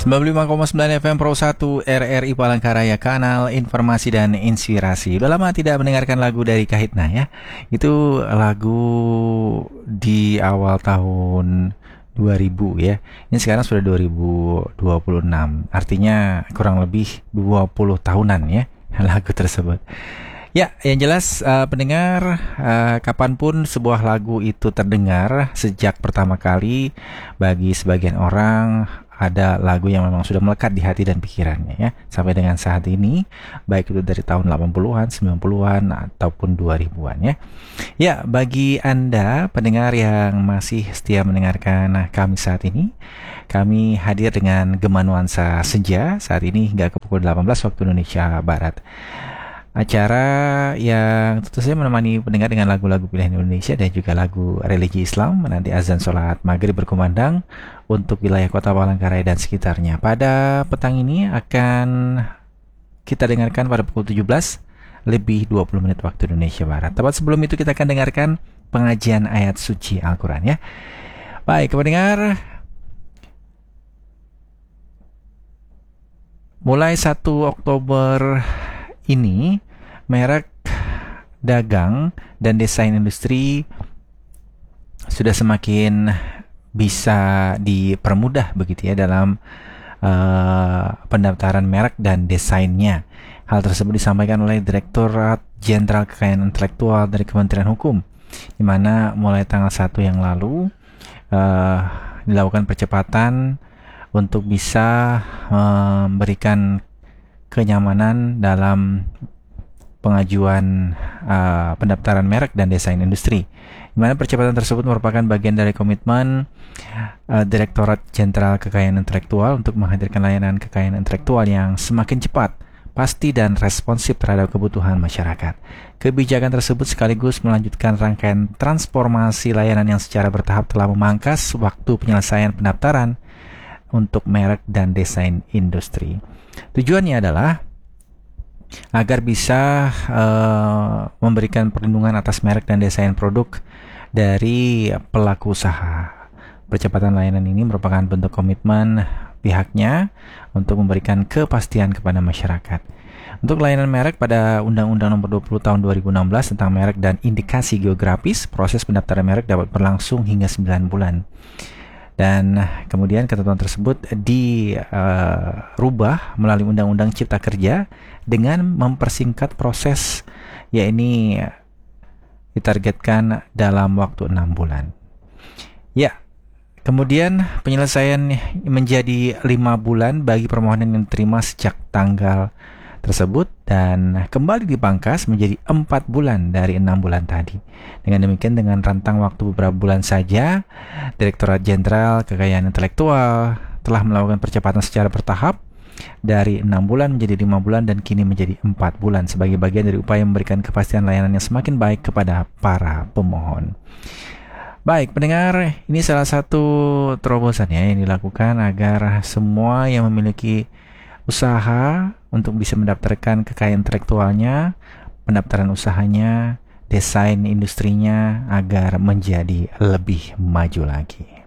95,9 FM Pro 1 RRI Palangkaraya, kanal informasi dan inspirasi. Udah lama tidak mendengarkan lagu dari Kahitna ya. Itu lagu di awal tahun 2000 ya. Ini sekarang sudah 2026. Artinya kurang lebih 20 tahunan ya lagu tersebut. Ya, yang jelas pendengar, kapanpun sebuah lagu itu terdengar, sejak pertama kali bagi sebagian orang ada lagu yang memang sudah melekat di hati dan pikirannya ya, sampai dengan saat ini, baik itu dari tahun 80-an, 90-an ataupun 2000-an ya. Ya, bagi Anda pendengar yang masih setia mendengarkan kami saat ini, kami hadir dengan Gema Nuansa Senja saat ini hingga ke pukul 18 waktu Indonesia Barat. Acara yang tentu saja menemani pendengar dengan lagu-lagu pilihan Indonesia dan juga lagu religi Islam menanti azan sholat maghrib berkumandang untuk wilayah kota Palangkaraya dan sekitarnya. Pada petang ini akan kita dengarkan pada pukul 17 lebih 20 menit waktu Indonesia Barat. Tepat sebelum itu kita akan dengarkan pengajian ayat suci Al-Quran ya. Baik, pendengar, mulai 1 Oktober ini, merek dagang dan desain industri sudah semakin bisa dipermudah begitu ya dalam pendaftaran merek dan desainnya. Hal tersebut disampaikan oleh Direktorat Jenderal Kekayaan Intelektual dari Kementerian Hukum, di mana mulai tanggal 1 yang lalu dilakukan percepatan untuk bisa memberikan kenyamanan dalam pengajuan pendaftaran merek dan desain industri, di mana percepatan tersebut merupakan bagian dari komitmen Direktorat Jenderal Kekayaan Intelektual untuk menghadirkan layanan kekayaan intelektual yang semakin cepat, pasti dan responsif terhadap kebutuhan masyarakat. Kebijakan tersebut sekaligus melanjutkan rangkaian transformasi layanan yang secara bertahap telah memangkas waktu penyelesaian pendaftaran untuk merek dan desain industri. Tujuannya adalah agar bisa memberikan perlindungan atas merek dan desain produk dari pelaku usaha. Percepatan layanan ini merupakan bentuk komitmen pihaknya untuk memberikan kepastian kepada masyarakat. Untuk layanan merek, pada Undang-Undang Nomor 20 Tahun 2016 tentang merek dan indikasi geografis, proses pendaftaran merek dapat berlangsung hingga 9 bulan. Dan kemudian ketentuan tersebut dirubah melalui Undang-Undang Cipta Kerja dengan mempersingkat proses, yakni ditargetkan dalam waktu 6 bulan. Ya, kemudian penyelesaian menjadi 5 bulan bagi permohonan yang diterima sejak tanggal tersebut dan kembali dipangkas menjadi 4 bulan dari 6 bulan tadi. Dengan demikian, dengan rentang waktu beberapa bulan saja, Direktorat Jenderal Kekayaan Intelektual telah melakukan percepatan secara bertahap dari 6 bulan menjadi 5 bulan dan kini menjadi 4 bulan sebagai bagian dari upaya memberikan kepastian layanan yang semakin baik kepada para pemohon. Baik, pendengar, ini salah satu terobosan ya yang dilakukan agar semua yang memiliki usaha untuk bisa mendaftarkan kekayaan intelektualnya, pendaftaran usahanya, desain industrinya agar menjadi lebih maju lagi.